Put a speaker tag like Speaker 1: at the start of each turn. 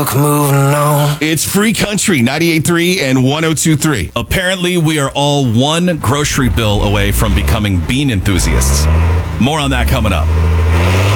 Speaker 1: luck moving on.
Speaker 2: It's Free Country 98.3 and 102.3. Apparently, we are all one grocery bill away from becoming bean enthusiasts. More on that coming up.